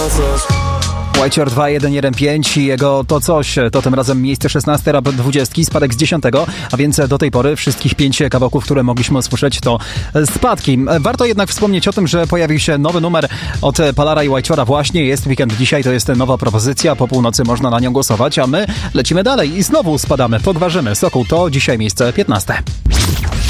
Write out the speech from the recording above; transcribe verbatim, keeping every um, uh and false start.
Whiteshore dwa jeden jeden pięć i jego To Coś, to tym razem miejsce szesnaste, rap dwudziestki, spadek z dziesiątego, a więc do tej pory wszystkich pięć kawałków, które mogliśmy usłyszeć, to spadki. Warto jednak wspomnieć o tym, że pojawił się nowy numer od Palara i Whiteshore'a właśnie, jest weekend dzisiaj, to jest nowa propozycja, po północy można na nią głosować, a my lecimy dalej i znowu spadamy, pogwarzymy. Sokół to dzisiaj miejsce piętnaste.